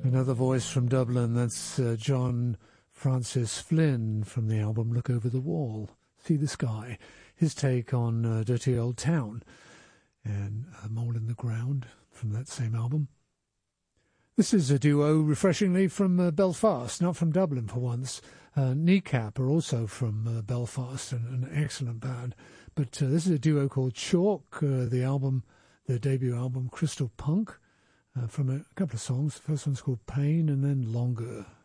Another voice from Dublin, that's John Francis Flynn from the album Look Over the Wall, See the Sky. His take on Dirty Old Town and A Mole in the Ground from that same album. This is a duo, refreshingly, from Belfast, not from Dublin for once. Kneecap are also from Belfast, an excellent band. But this is a duo called Chalk, their debut album, Crystal Punk, from a couple of songs. The first one's called Pain and then Longer.